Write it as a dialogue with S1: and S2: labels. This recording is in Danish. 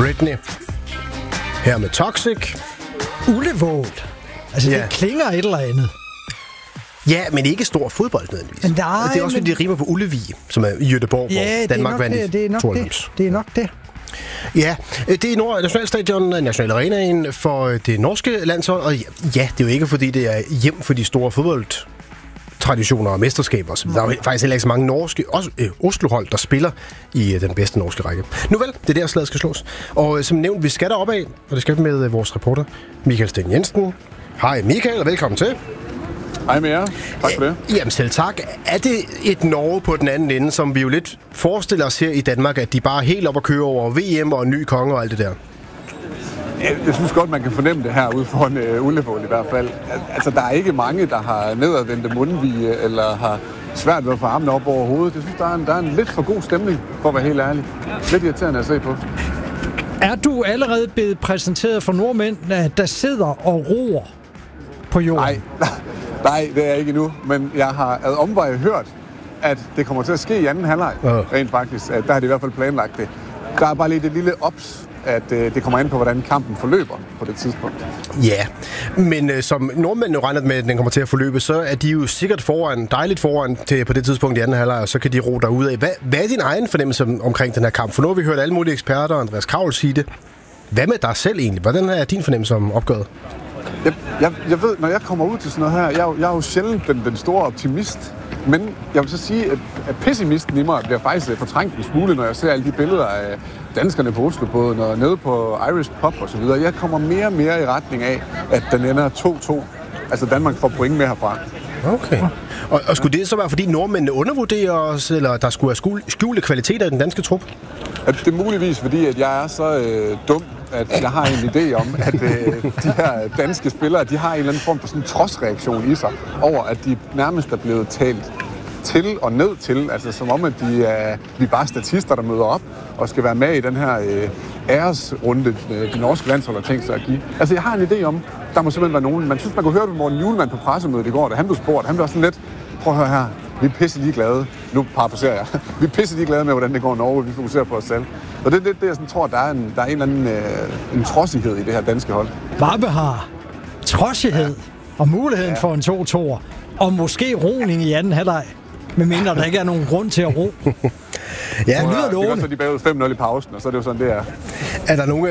S1: Britney. Her med Toxic.
S2: Ulevold. Altså, det klinger et eller andet.
S1: Ja, men ikke stor fodbold nødvendigvis. Nej, det er også, fordi det rimer på Ullevi, som er i Göteborg, hvor Danmark vandt i 92.
S2: Det er nok det.
S1: Ja, det er Nationalstadion, National Arenaen for det norske landshold. Og ja, det er jo ikke, fordi det er hjem for de store fodboldtraditioner og mesterskaber. Så der er faktisk heller ikke så mange norske, også Oslo-hold, der spiller i den bedste norske række. Nu vel, det er der, slaget skal slås. Og som nævnt, vi skal deroppe af, og det skal vi med vores reporter, Michael Sten Jensen. Hej Michael, og velkommen til.
S3: Hej med jer. Tak for det.
S1: Jamen selv tak. Er det et Norge på den anden ende, som vi jo lidt forestiller os her i Danmark, at de bare er helt op at køre over VM og en ny konge og alt det der?
S3: Jeg synes godt, man kan fornemme det her ude foran Ulevold i hvert fald. Altså, der er ikke mange, der har nedadvendte mundvige eller har svært ved at få armene op over hovedet. Jeg synes, der er en lidt for god stemning, for at være helt ærlig. Lidt irriterende at se på.
S2: Er du allerede blevet præsenteret for nordmænd, der sidder og roer på jorden?
S3: Nej, det er jeg ikke endnu, men jeg har ad omveje hørt, at det kommer til at ske i anden halvleg, rent faktisk. Der har de i hvert fald planlagt det. Der er bare lige det lille ops, at det kommer an på, hvordan kampen forløber på det tidspunkt.
S1: Ja, men som nordmændene regner med, at den kommer til at forløbe, så er de jo sikkert dejligt foran til på det tidspunkt i anden halvleg, og så kan de ro derud af. Hvad er din egen fornemmelse omkring den her kamp? For nu har vi hørt alle mulige eksperter, Andreas Kravl sige det. Hvad med dig selv egentlig? Hvordan er din fornemmelse om opgøret?
S3: Jeg ved, når jeg kommer ud til sådan noget her, jeg er jo sjældent den store optimist, men jeg vil så sige, at pessimisten i mig bliver faktisk fortrængt en smule, når jeg ser alle de billeder af danskerne på Oslobåden og nede på Irish Pub og så videre. Jeg kommer mere og mere i retning af, at den ender 2-2. Altså Danmark får point med herfra.
S1: Okay. Og skulle det så være, fordi nordmændene undervurderer os, eller der skulle være skjulte kvaliteter i den danske trup?
S3: Det er muligvis, fordi at jeg er så dum, at jeg har en idé om, at de her danske spillere, de har en eller anden form for sådan en trodsreaktion i sig, over at de nærmest er blevet talt til og ned til, altså som om, at vi er bare statister, der møder op og skal være med i den her æresrunde, de norske landshold har tænkt sig at give. Altså jeg har en idé om, der må simpelthen være nogen, man synes, man kunne høre det Morten Hjulmand på pressemødet i går, da han blev spurgt, han blev sådan lidt, prøv at høre her, vi er pisse ligeglade. Nu parafraserer jeg. Vi er pisse ligeglade med, hvordan det går i Norge. Vi fokuserer på os selv. Og det er det, jeg sådan tror, at der er en eller anden en trodsighed i det her danske hold.
S2: Varbe har trodsighed og muligheden for en 2-2'er. Og måske roning i anden halvleg. Men mindre der ikke er nogen grund til at ro.
S1: Ja,
S3: det er godt, så de bagud 5-0 i pausen, og så er det jo sådan, det er.
S1: Er der nogen